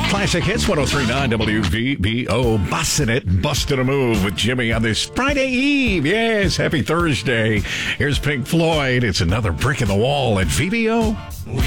Classic Hits 103.9 WVBO. Bustin' a Move with Jimmy on this Friday Eve. Yes, happy Thursday. Here's Pink Floyd. It's another brick in the wall at VBO.